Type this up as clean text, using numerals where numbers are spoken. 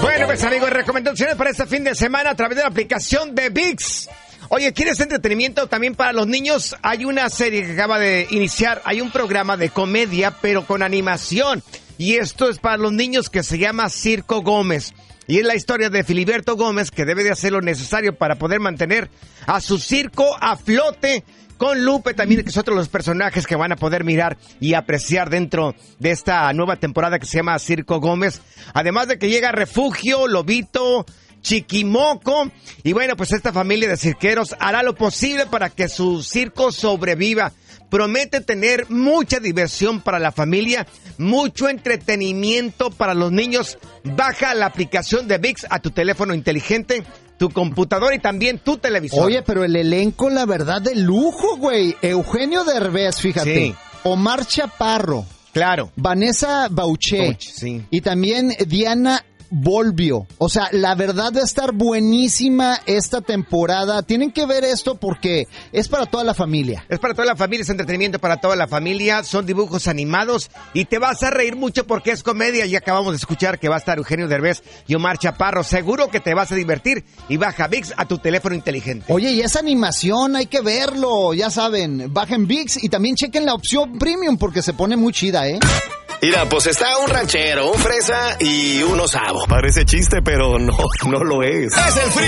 Bueno, pues amigos, recomendaciones para este fin de semana a través de la aplicación de ViX. Oye, ¿quieres entretenimiento también para los niños? Hay una serie que acaba de iniciar, hay un programa de comedia, pero con animación. Y esto es para los niños que se llama Circo Gómez. Y es la historia de Filiberto Gómez, que debe de hacer lo necesario para poder mantener a su circo a flote. Con Lupe también, que es otro de los personajes que van a poder mirar y apreciar dentro de esta nueva temporada que se llama Circo Gómez. Además de que llega Refugio, Lobito, Chiquimoco. Y bueno, pues esta familia de cirqueros hará lo posible para que su circo sobreviva. Promete tener mucha diversión para la familia, mucho entretenimiento para los niños. Baja la aplicación de ViX a tu teléfono inteligente, tu computadora y también tu televisor. Oye, pero el elenco, la verdad, de lujo, güey. Eugenio Derbez, fíjate. Sí. Omar Chaparro. Claro. Vanessa Bauché. Sí. Y también Diana Volvio. O sea, la verdad va a estar buenísima esta temporada. Tienen que ver esto porque es para toda la familia. Es para toda la familia, es entretenimiento para toda la familia. Son dibujos animados y te vas a reír mucho porque es comedia. Ya acabamos de escuchar que va a estar Eugenio Derbez y Omar Chaparro. Seguro que te vas a divertir y baja ViX a tu teléfono inteligente. Oye, y esa animación hay que verlo. Ya saben, bajen ViX y también chequen la opción Premium porque se pone muy chida, ¿eh? Mira, pues está un ranchero, un fresa y un osavo. Parece chiste, pero no lo es. Es el